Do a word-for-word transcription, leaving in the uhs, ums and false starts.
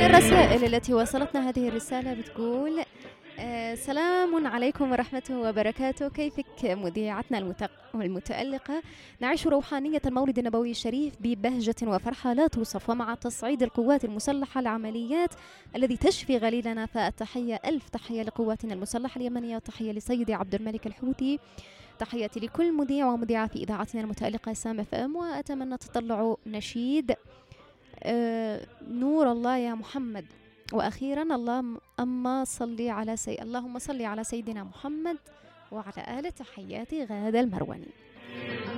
الرسائل التي وصلتنا هذه الرسالة بتقول آه سلام عليكم ورحمة وبركاته. كيفك مذيعتنا المتق... المتألقة؟ نعيش روحانية المولد النبوي الشريف ببهجة وفرحة لا توصف، ومع تصعيد القوات المسلحة العمليات الذي تشفي غليلنا، فالتحية ألف تحية لقواتنا المسلحة اليمنية، تحية لسيدي عبد الملك الحوثي، تحياتي لكل مذيع ومذيعة في إذاعتنا المتألقة سام اف ام، وأتمنى تطلعوا نشيد آه نور الله يا محمد. وأخيرا اللهم أما صلي على سي... اللهم صلي على سيدنا محمد وعلى آله. تحياتي غادة المرواني.